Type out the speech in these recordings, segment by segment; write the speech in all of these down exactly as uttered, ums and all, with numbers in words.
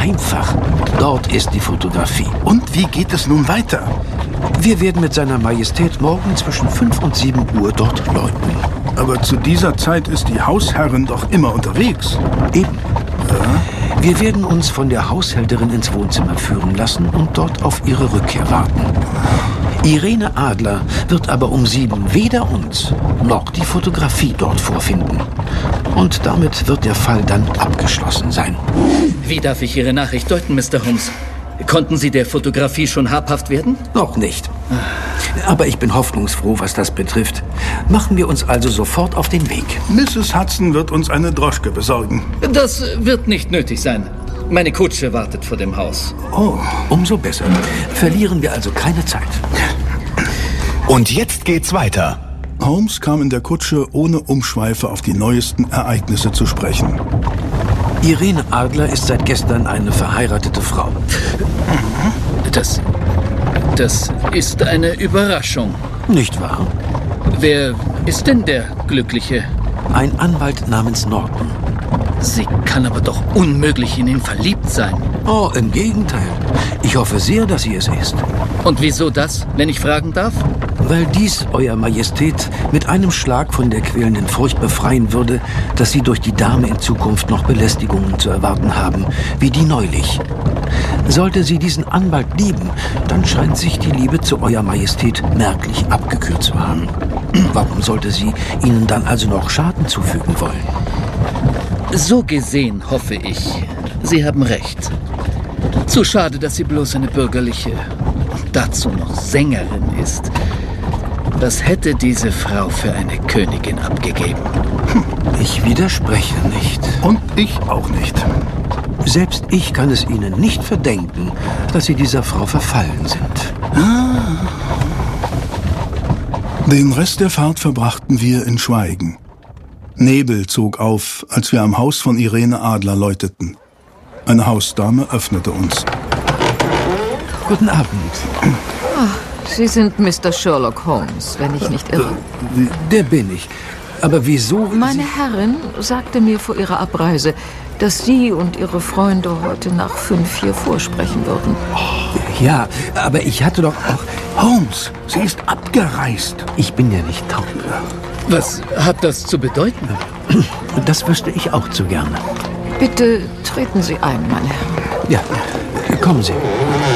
Einfach. Dort ist die Fotografie. Und wie geht es nun weiter? Wir werden mit seiner Majestät morgen zwischen fünf und sieben Uhr dort läuten. Aber zu dieser Zeit ist die Hausherrin doch immer unterwegs. Eben. Ja. Wir werden uns von der Haushälterin ins Wohnzimmer führen lassen und dort auf ihre Rückkehr warten. Irene Adler wird aber um sieben weder uns noch die Fotografie dort vorfinden. Und damit wird der Fall dann abgeschlossen sein. Wie darf ich Ihre Nachricht deuten, Mister Holmes? Konnten Sie der Fotografie schon habhaft werden? Noch nicht. Aber ich bin hoffnungsfroh, was das betrifft. Machen wir uns also sofort auf den Weg. Misses Hudson wird uns eine Droschke besorgen. Das wird nicht nötig sein. Meine Kutsche wartet vor dem Haus. Oh, umso besser. Verlieren wir also keine Zeit. Und jetzt geht's weiter. Holmes kam in der Kutsche ohne Umschweife auf die neuesten Ereignisse zu sprechen. Irene Adler ist seit gestern eine verheiratete Frau. Das, das ist eine Überraschung. Nicht wahr? Wer ist denn der Glückliche? Ein Anwalt namens Norton. Sie kann aber doch unmöglich in ihn verliebt sein. Oh, im Gegenteil. Ich hoffe sehr, dass sie es ist. Und wieso das, wenn ich fragen darf? Weil dies, Euer Majestät, mit einem Schlag von der quälenden Furcht befreien würde, dass Sie durch die Dame in Zukunft noch Belästigungen zu erwarten haben, wie die neulich. Sollte sie diesen Anwalt lieben, dann scheint sich die Liebe zu Euer Majestät merklich abgekühlt zu haben. Warum sollte sie Ihnen dann also noch Schaden zufügen wollen? So gesehen hoffe ich, Sie haben recht. Zu schade, dass sie bloß eine bürgerliche und dazu noch Sängerin ist. Was hätte diese Frau für eine Königin abgegeben? Ich widerspreche nicht. Und ich auch nicht. Selbst ich kann es Ihnen nicht verdenken, dass Sie dieser Frau verfallen sind. Den Rest der Fahrt verbrachten wir in Schweigen. Nebel zog auf, als wir am Haus von Irene Adler läuteten. Eine Hausdame öffnete uns. Guten Abend. Ach, Sie sind Mister Sherlock Holmes, wenn ich nicht irre. Äh, der bin ich. Aber wieso? Meine Herrin sagte mir vor ihrer Abreise, dass Sie und Ihre Freunde heute nach fünf hier vorsprechen würden. Oh, ja, aber ich hatte doch auch... Holmes, sie ist abgereist. Ich bin ja nicht taub. Was hat das zu bedeuten? Das wüsste ich auch zu gerne. Bitte treten Sie ein, meine Herren. Ja, kommen Sie.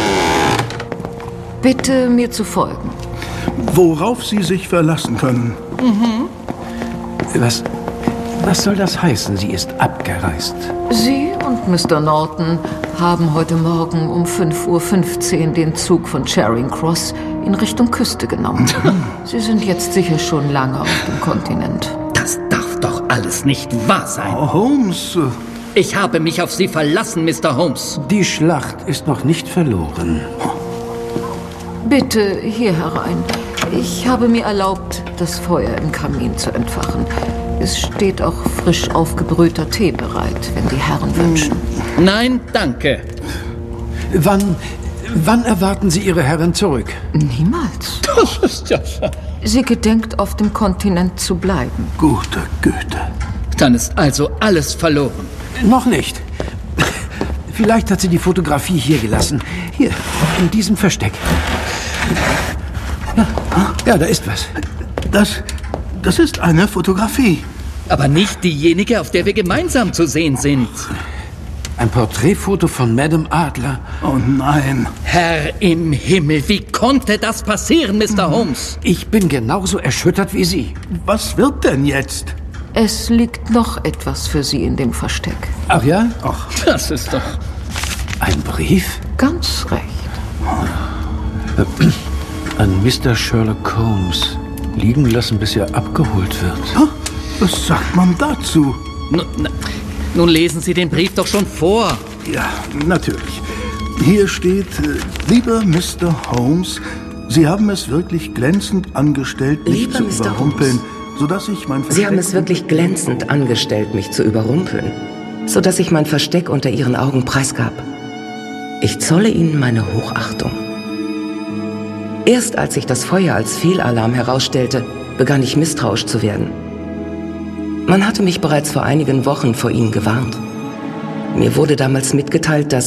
Bitte mir zu folgen. Worauf Sie sich verlassen können. Mhm. Was, was soll das heißen, sie ist abgereist? Sie und Mister Norton haben heute Morgen um fünf Uhr fünfzehn den Zug von Charing Cross in Richtung Küste genommen. Sie sind jetzt sicher schon lange auf dem Kontinent. Das darf doch alles nicht wahr sein. Oh, Holmes... Ich habe mich auf Sie verlassen, Mister Holmes. Die Schlacht ist noch nicht verloren. Bitte hier herein. Ich habe mir erlaubt, das Feuer im Kamin zu entfachen. Es steht auch frisch aufgebrühter Tee bereit, wenn die Herren wünschen. Nein, danke. Wann, wann erwarten Sie Ihre Herren zurück? Niemals. Das ist ja... Sie gedenkt, auf dem Kontinent zu bleiben. Gute Güte. Dann ist also alles verloren. Noch nicht. Vielleicht hat sie die Fotografie hier gelassen. Hier, in diesem Versteck. Ja, ja, da ist was. Das, das ist eine Fotografie. Aber nicht diejenige, auf der wir gemeinsam zu sehen sind. Ein Porträtfoto von Madame Adler. Oh nein. Herr im Himmel, wie konnte das passieren, Mister Holmes? Ich bin genauso erschüttert wie Sie. Was wird denn jetzt? Es liegt noch etwas für Sie in dem Versteck. Ach ja? Ach, das ist doch... Ein Brief? Ganz recht. An Mister Sherlock Holmes. Liegen lassen, bis er abgeholt wird. Was sagt man dazu? Nun, nun lesen Sie den Brief doch schon vor. Ja, natürlich. Hier steht, lieber Mister Holmes, Sie haben es wirklich glänzend angestellt, mich lieber zu Mister überrumpeln, Holmes. sodass ich mein Versteck... Sie haben es wirklich glänzend angestellt, mich zu überrumpeln, sodass ich mein Versteck unter Ihren Augen preisgab. Ich zolle Ihnen meine Hochachtung. Erst als sich das Feuer als Fehlalarm herausstellte, begann ich misstrauisch zu werden. Man hatte mich bereits vor einigen Wochen vor Ihnen gewarnt. Mir wurde damals mitgeteilt, dass